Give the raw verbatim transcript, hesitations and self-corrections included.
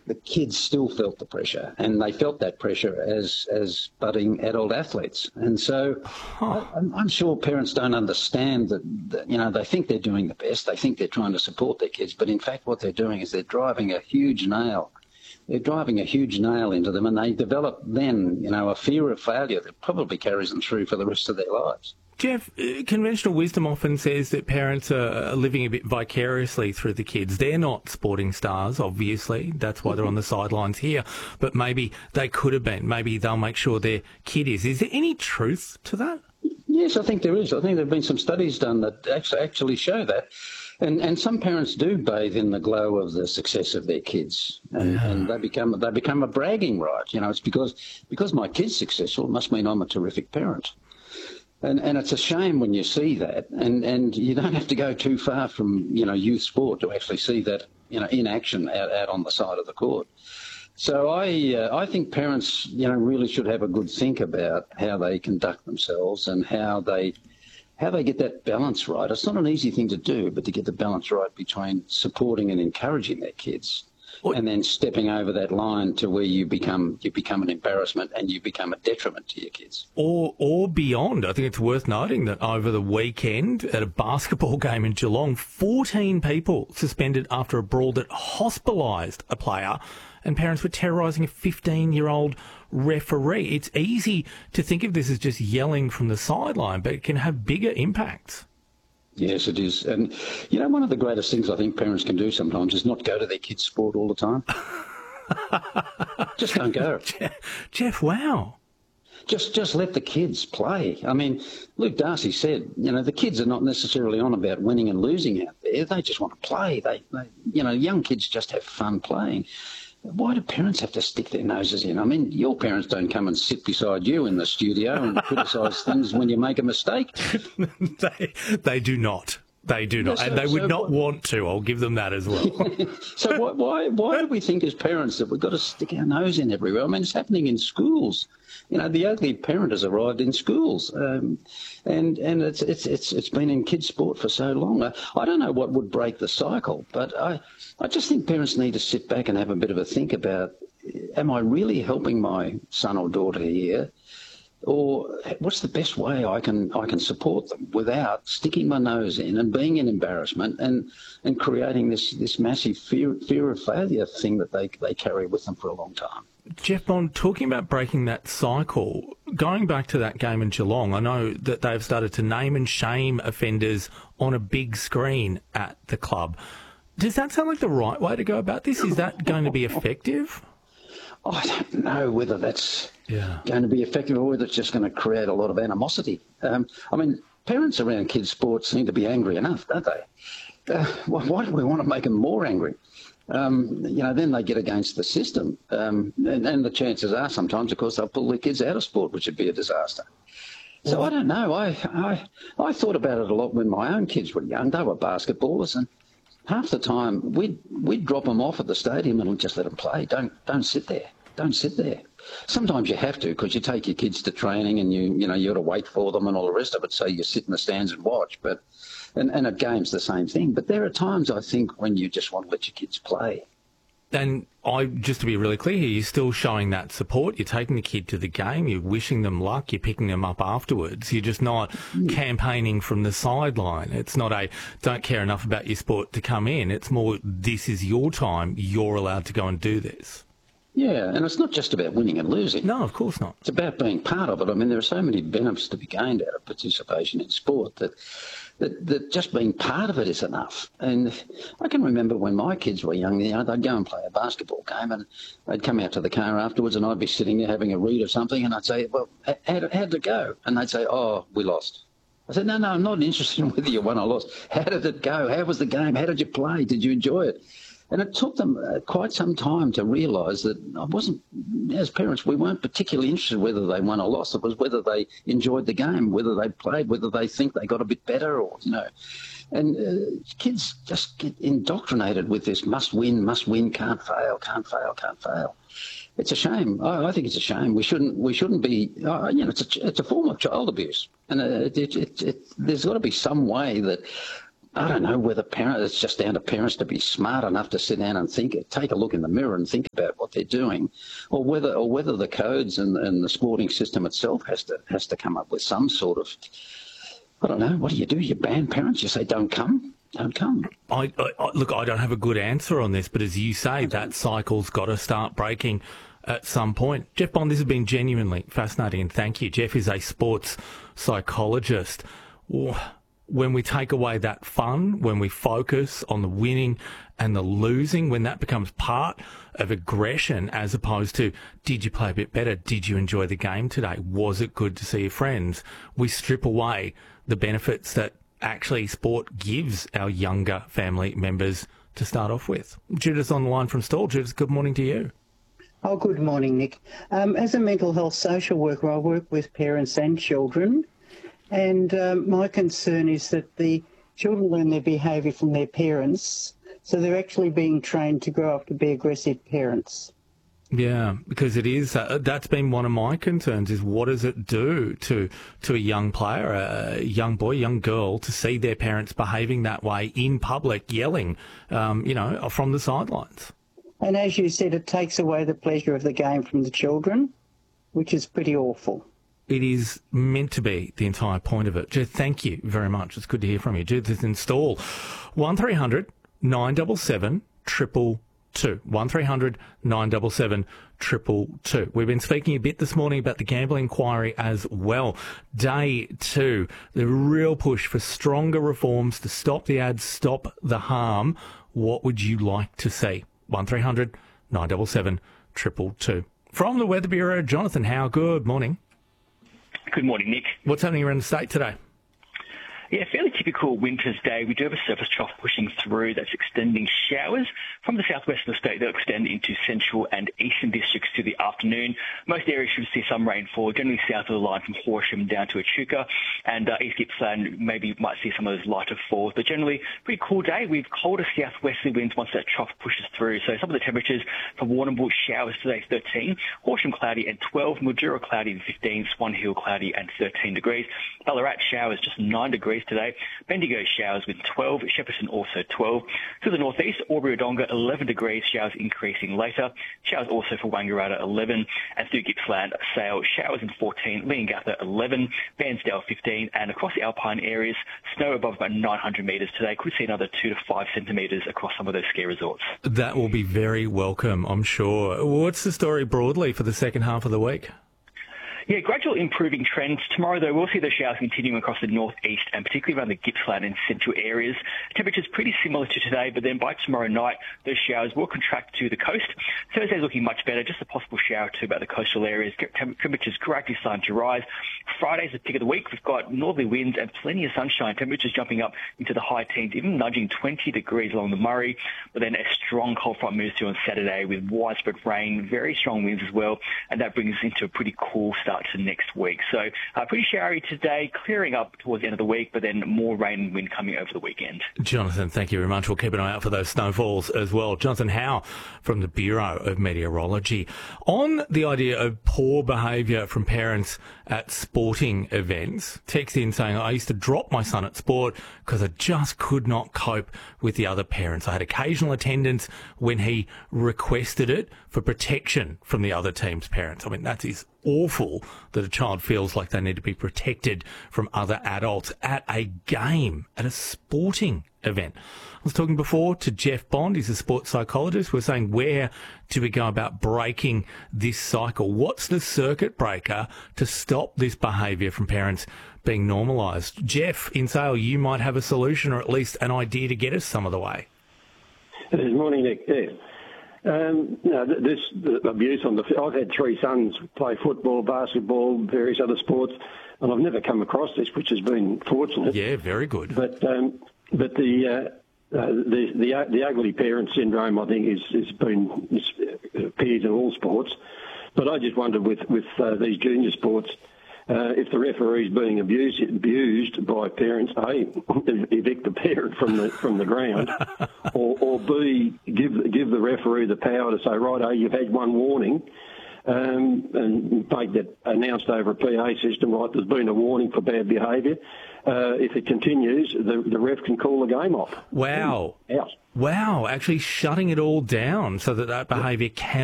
the kids still felt the pressure, and they felt that pressure as as budding adult athletes. And so huh. I, I'm, I'm sure parents don't understand that, that, you know, they think they're doing the best. They think they're trying to support their kids. But in fact, what they're doing is they're driving a huge nail. They're driving a huge nail into them, and they develop then, you know, a fear of failure that probably carries them through for the rest of their lives. Jeff, conventional wisdom often says that parents are living a bit vicariously through the kids. They're not sporting stars, obviously. That's why they're on the sidelines here. But maybe they could have been. Maybe they'll make sure their kid is. Is there any truth to that? Yes, I think there is. I think there have been some studies done that actually show that. And and some parents do bathe in the glow of the success of their kids, and, yeah. and they become they become a bragging right. You know, it's because because my kid's successful, it must mean I'm a terrific parent. And and it's a shame when you see that, and, and you don't have to go too far from, you know, youth sport to actually see that, you know, in action out, out on the side of the court. So I uh, I think parents, you know, really should have a good think about how they conduct themselves and how they how they get that balance right. It's not an easy thing to do, but to get the balance right between supporting and encouraging their kids. And then stepping over that line to where you become you become an embarrassment and you become a detriment to your kids. Or or beyond. I think it's worth noting that over the weekend at a basketball game in Geelong, fourteen people suspended after a brawl that hospitalised a player, and parents were terrorising a fifteen-year-old referee. It's easy to think of this as just yelling from the sideline, but it can have bigger impacts. Yes, it is. And, you know, one of the greatest things I think parents can do sometimes is not go to their kids' sport all the time. Just don't go. Jeff, Jeff, wow. Just just let the kids play. I mean, Luke Darcy said, you know, the kids are not necessarily on about winning and losing out there. They just want to play. They, they you know, young kids just have fun playing. Why do parents have to stick their noses in? I mean, your parents don't come and sit beside you in the studio and criticise things when you make a mistake. they, they do not. They do not. Yeah, so, and they would so not what, want to. I'll give them that as well. So why, why why do we think as parents that we've got to stick our nose in everywhere? I mean, it's happening in schools. You know, the ugly parent has arrived in schools, um, and and it's it's it's it's been in kids' sport for so long. I, I don't know what would break the cycle, but I I just think parents need to sit back and have a bit of a think about: am I really helping my son or daughter here? Or what's the best way I can I can support them without sticking my nose in and being an embarrassment and, and creating this, this massive fear fear of failure thing that they they carry with them for a long time. Jeff Bond, talking about breaking that cycle, going back to that game in Geelong, I know that they've started to name and shame offenders on a big screen at the club. Does that sound like the right way to go about this? Is that going to be effective? I don't know whether that's yeah. going to be effective or whether it's just going to create a lot of animosity. Um, I mean, parents around kids' sports seem to be angry enough, don't they? Uh, why do we want to make them more angry? Um, you know, then they get against the system. Um, and, and the chances are sometimes, of course, they'll pull their kids out of sport, which would be a disaster. So I don't know. I, I, I thought about it a lot when my own kids were young. They were basketballers, and half the time we'd, we'd drop them off at the stadium and just let them play. Don't, don't sit there. Don't sit there. Sometimes you have to because you take your kids to training and you you know you got to wait for them and all the rest of it. So you sit in the stands and watch. But and, and at games the same thing. But there are times I think when you just want to let your kids play. And I just to be really clear here, you're still showing that support. You're taking the kid to the game. You're wishing them luck. You're picking them up afterwards. You're just not mm. campaigning from the sideline. It's not a don't care enough about your sport to come in. It's more this is your time. You're allowed to go and do this. Yeah, and it's not just about winning and losing. No, of course not. It's about being part of it. I mean, there are so many benefits to be gained out of participation in sport that, that, that just being part of it is enough. And I can remember when my kids were young, you know, they'd go and play a basketball game and they'd come out to the car afterwards and I'd be sitting there having a read of something and I'd say, well, how, how'd it go? And they'd say, oh, we lost. I said, no, no, I'm not interested in whether you won or lost. How did it go? How was the game? How did you play? Did you enjoy it? And it took them uh, quite some time to realise that I wasn't, as parents, we weren't particularly interested whether they won or lost. It was whether they enjoyed the game, whether they played, whether they think they got a bit better or, you know. And uh, kids just get indoctrinated with this must win, must win, can't fail, can't fail, can't fail. It's a shame. I, I think it's a shame. We shouldn't. We shouldn't be. Uh, you know, it's a. It's a form of child abuse, and uh, it, it, it, it, there's got to be some way that I don't know whether parents, it's just down to parents to be smart enough to sit down and think, take a look in the mirror and think about what they're doing, or whether or whether the codes and, and the sporting system itself has to has to come up with some sort of, I don't know, what do you do? You ban parents? You say don't come? Don't come. I, I, look, I don't have a good answer on this, but as you say, that cycle's got to start breaking at some point. Geoff Bond, this has been genuinely fascinating, and thank you. Geoff is a sports psychologist. When we take away that fun, when we focus on the winning and the losing, when that becomes part of aggression as opposed to, did you play a bit better? Did you enjoy the game today? Was it good to see your friends? We strip away the benefits that actually sport gives our younger family members to start off with. Judith's on the line from Stawell. Judith, good morning to you. Oh, good morning, Nick. Um, as a mental health social worker, I work with parents and children, and um, my concern is that the children learn their behaviour from their parents, so they're actually being trained to grow up to be aggressive parents. Yeah, because it is, uh, that's been one of my concerns, is what does it do to to a young player, a young boy, young girl, to see their parents behaving that way in public, yelling, um, you know, from the sidelines? And as you said, it takes away the pleasure of the game from the children, which is pretty awful. It is meant to be the entire point of it. Judith, thank you very much. It's good to hear from you. Judith, in Stawell. one three hundred nine seven seven triple two. one three hundred nine seven seven triple two. We've been speaking a bit this morning about the gambling inquiry as well. Day two, the real push for stronger reforms to stop the ads, stop the harm. What would you like to see? one three hundred nine seven seven triple two. From the Weather Bureau, Jonathan Howe, good morning. Good morning, Nick. What's happening around the state today? Yeah, fairly typical winter's day. We do have a surface trough pushing through that's extending showers from the southwest of the state. They'll extend into central and eastern districts to the afternoon. Most areas should see some rainfall, generally south of the line from Horsham down to Echuca, and uh, East Gippsland maybe might see some of those lighter falls. But generally, pretty cool day. We've colder southwesterly winds once that trough pushes through. So some of the temperatures for Warrnambool, showers today, thirteen. Horsham, cloudy and twelve. Mildura, cloudy and fifteen. Swan Hill, cloudy and thirteen degrees. Ballarat, showers, just nine degrees today. Bendigo, showers with twelve. Shepparton, also twelve. To the northeast, Albury-Wodonga, eleven degrees. Showers increasing later. Showers also for Wangaratta, eleven. And through Gippsland, Sale, showers in fourteen. Leongatha, eleven. Bairnsdale, fifteen. And across the alpine areas, snow above about nine hundred metres today. Could see another two to five centimetres across some of those ski resorts. That will be very welcome, I'm sure. What's the story broadly for the second half of the week? Yeah, gradual improving trends. Tomorrow, though, we'll see the showers continuing across the northeast and particularly around the Gippsland and central areas. Temperatures pretty similar to today, but then by tomorrow night, those showers will contract to the coast. Thursday's looking much better, just a possible shower or two about the coastal areas. Temperatures gradually starting to rise. Friday's the pick of the week. We've got northerly winds and plenty of sunshine. Temperatures jumping up into the high teens, even nudging twenty degrees along the Murray. But then a strong cold front moves through on Saturday with widespread rain, very strong winds as well, and that brings us into a pretty cool start to next week. So uh, pretty showery today, clearing up towards the end of the week, but then more rain and wind coming over the weekend. Jonathan, thank you very much. We'll keep an eye out for those snowfalls as well. Jonathan Howe from the Bureau of Meteorology. On the idea of poor behaviour from parents at sporting events, text in saying, I used to drop my son at sport because I just could not cope with the other parents. I had occasional attendance when he requested it for protection from the other team's parents. I mean, that is awful that a child feels like they need to be protected from other adults at a game, at a sporting event. I was talking before to Geoff Bond. He's a sports psychologist. We're saying, where do we go about breaking this cycle? What's the circuit breaker to stop this behaviour from parents being normalised? Geoff, in Sale, you might have a solution or at least an idea to get us some of the way. Good morning, Nick. Yeah. Um, no, this the abuse on the. I've had three sons play football, basketball, various other sports, and I've never come across this, which has been fortunate. Yeah, very good. But um, but the, uh, uh, the the the ugly parent syndrome, I think, is has been is, appears in all sports. But I just wondered with with uh, these junior sports. Uh, if the referee's being abused abused by parents, A, evict the parent from the from the ground, or, or B, give give the referee the power to say, right, oh, you've had one warning, um, and make that announced over a P A system, right, there's been a warning for bad behaviour. Uh, if it continues, the, the ref can call the game off. Wow. Out. Wow, actually shutting it all down so that that behaviour can